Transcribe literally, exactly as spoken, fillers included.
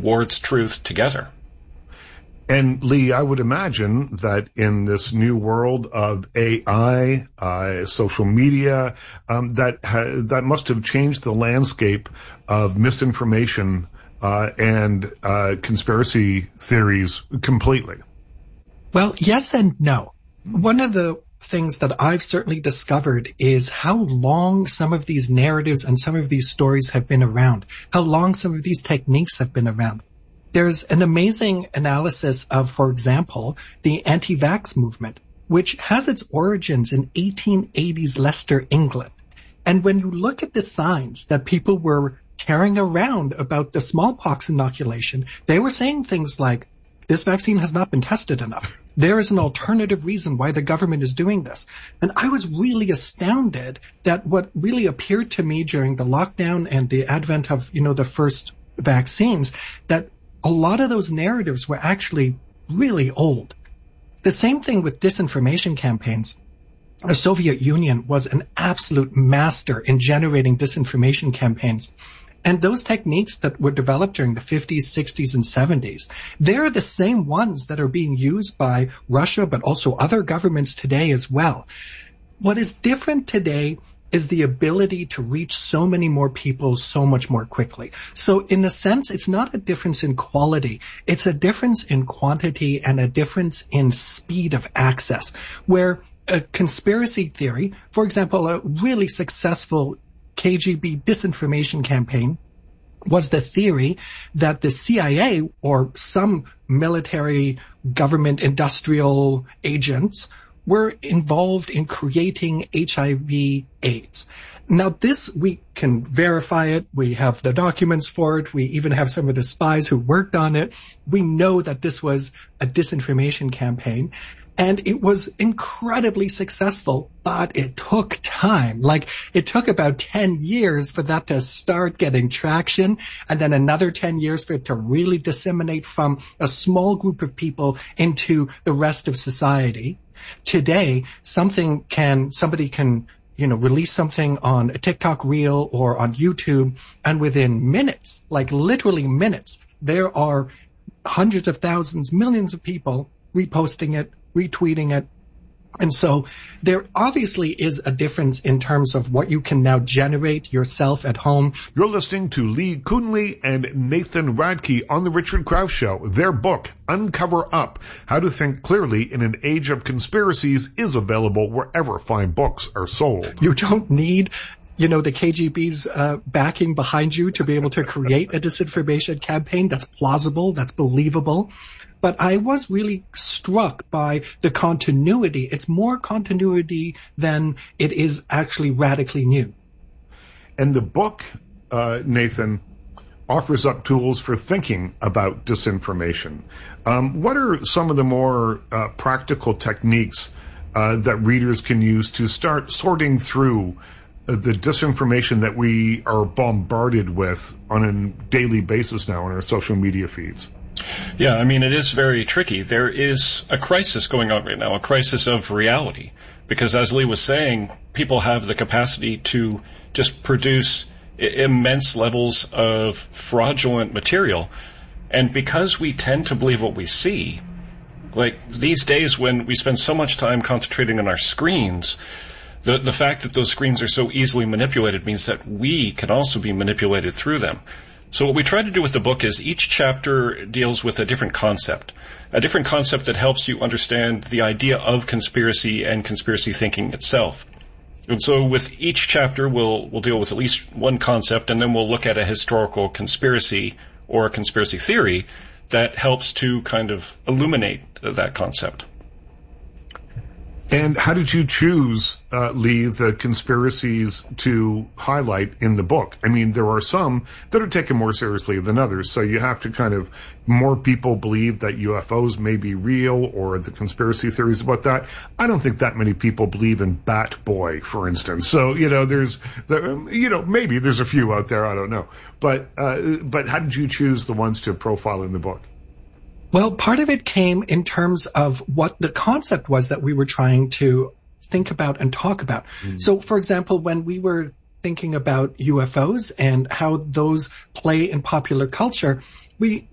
towards truth together. And Lee, I would imagine that in this new world of A I, uh, social media, um, that ha- that must have changed the landscape of misinformation uh, and uh, conspiracy theories completely. Well, yes and no. One of the things that I've certainly discovered is how long some of these narratives and some of these stories have been around, how long some of these techniques have been around. There's an amazing analysis of, for example, the anti-vax movement, which has its origins in eighteen eighties Leicester, England. And when you look at the signs that people were carrying around about the smallpox inoculation, they were saying things like, this vaccine has not been tested enough. There is an alternative reason why the government is doing this. And I was really astounded that what really appeared to me during the lockdown and the advent of, you know, the first vaccines, that a lot of those narratives were actually really old. The same thing with disinformation campaigns. The Soviet Union was an absolute master in generating disinformation campaigns. And those techniques that were developed during the fifties, sixties, and seventies, they're the same ones that are being used by Russia, but also other governments today as well. What is different today is the ability to reach so many more people so much more quickly. So in a sense, it's not a difference in quality. It's a difference in quantity and a difference in speed of access, where a conspiracy theory, for example, a really successful K G B disinformation campaign was the theory that the C I A or some military government industrial agents were involved in creating H I V AIDS. Now this, we can verify it. We have the documents for it. We even have some of the spies who worked on it. We know that this was a disinformation campaign. And it was incredibly successful, but it took time. Like, it took about ten years for that to start getting traction, and then another ten years for it to really disseminate from a small group of people into the rest of society. Today, something can, somebody can, you know, release something on a TikTok reel or on YouTube, and within minutes, like literally minutes, there are hundreds of thousands, millions of people reposting it, retweeting it. And so there obviously is a difference in terms of what you can now generate yourself at home. You're listening to Lee Coonley and Nathan Radke on The Richard Krause Show. Their book, Uncover Up, How to Think Clearly in an Age of Conspiracies, is available wherever fine books are sold. You don't need, you know, the K G B's uh, backing behind you to be able to create a disinformation campaign that's plausible, that's believable. But I was really struck by the continuity. It's more continuity than it is actually radically new. And the book, uh, Nathan, offers up tools for thinking about disinformation. Um, what are some of the more uh, practical techniques uh, that readers can use to start sorting through uh, the disinformation that we are bombarded with on a daily basis now on our social media feeds? Yeah, I mean, it is very tricky. There is a crisis going on right now, a crisis of reality, because as Lee was saying, people have the capacity to just produce I- immense levels of fraudulent material. And because we tend to believe what we see, like these days when we spend so much time concentrating on our screens, the, the fact that those screens are so easily manipulated means that we can also be manipulated through them. So what we try to do with the book is each chapter deals with a different concept, a different concept that helps you understand the idea of conspiracy and conspiracy thinking itself. And so with each chapter, we'll we'll deal with at least one concept, and then we'll look at a historical conspiracy or a conspiracy theory that helps to kind of illuminate that concept. And how did you choose, uh, Lee, the conspiracies to highlight in the book? I mean, there are some that are taken more seriously than others, so you have to kind of, more people believe that U F Os may be real, or the conspiracy theories about that. I don't think that many people believe in Bat Boy, for instance. So, you know, there's, the, you know, maybe there's a few out there, I don't know. But, uh, but how did you choose the ones to profile in the book? Well, part of it came in terms of what the concept was that we were trying to think about and talk about. Mm. So, for example, when we were thinking about U F Os and how those play in popular culture, we